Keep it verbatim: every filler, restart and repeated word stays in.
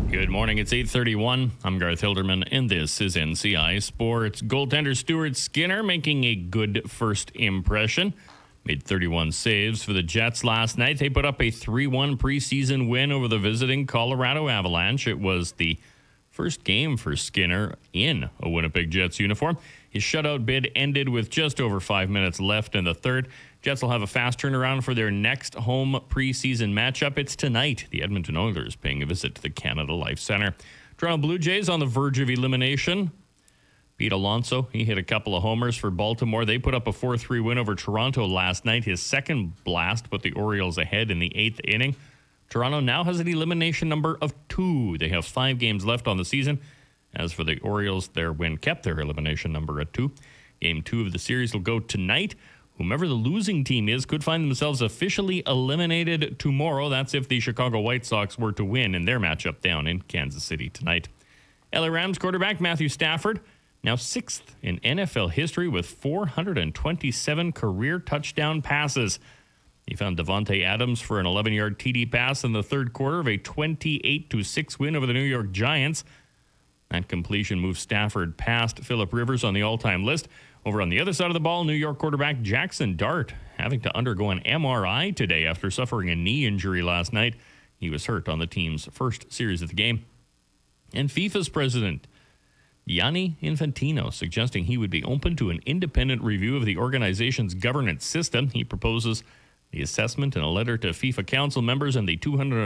Good morning. It's eight thirty-one. I'm Garth Hilderman, and this is N C I Sports. Goaltender Stuart Skinner making a good first impression. Made thirty-one saves for the Jets last night. They put up a three one preseason win over the visiting Colorado Avalanche. It was the first game for Skinner in a Winnipeg Jets uniform. His shutout bid ended with just over five minutes left in the third. Jets will have a fast turnaround for their next home preseason matchup. It's tonight. The Edmonton Oilers paying a visit to the Canada Life Centre. Toronto Blue Jays on the verge of elimination. Pete Alonso, he hit a couple of homers for Baltimore. They put up a four three win over Toronto last night. His second blast put the Orioles ahead in the eighth inning. Toronto now has an elimination number of two. They have five games left on the season. As for the Orioles, their win kept their elimination number at two. Game two of the series will go tonight. Whomever the losing team is could find themselves officially eliminated tomorrow. That's if the Chicago White Sox were to win in their matchup down in Kansas City tonight. L A Rams quarterback Matthew Stafford, now sixth in N F L history with four hundred twenty-seven career touchdown passes. He found Devontae Adams for an eleven-yard T D pass in the third quarter of a twenty-eight to six win over the New York Giants. That completion moved Stafford past Phillip Rivers on the all-time list. Over on the other side of the ball, New York quarterback Jackson Dart having to undergo an M R I today after suffering a knee injury last night. He was hurt on the team's first series of the game. And FIFA's president, Gianni Infantino, suggesting he would be open to an independent review of the organization's governance system. He proposes the assessment in a letter to FIFA Council members and the two hundred